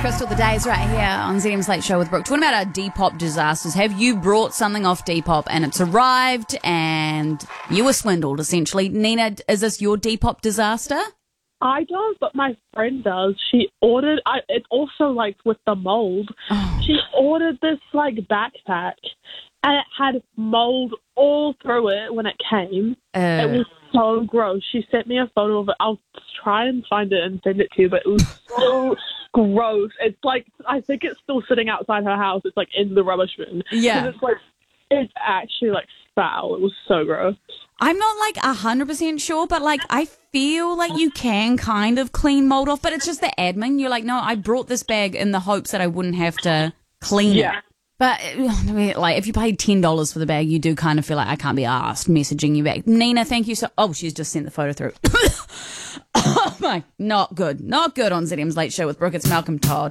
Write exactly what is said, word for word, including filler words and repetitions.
Crystal, the days right here on Z M's Late Show with Brooke. Talking about our Depop disasters. Have you brought something off Depop and it's arrived and you were swindled, essentially? Nina, is this your Depop disaster? I don't, but my friend does. She ordered, I, it's also like with the mold. Oh. She ordered this like backpack and it had mold all through it when it came. Uh, it was so gross. She sent me a photo of it. I'll try and find it and send it to you, but it was so gross. It's like, I think it's still sitting outside her house. It's like in the rubbish bin. Yeah. It's like, it's actually like foul. It was so gross. I'm not like one hundred percent sure, but like I feel like you can kind of clean mold off, but it's just the admin. You're like, no, I brought this bag in the hopes that I wouldn't have to clean Yeah. it. But like, if you paid ten dollars for the bag, you do kind of feel like I can't be asked messaging you back. Nina, thank you so. Oh, she's just sent the photo through. Oh my, not good, not good on Z M's Late Show with Brooke. It's Malcolm Todd.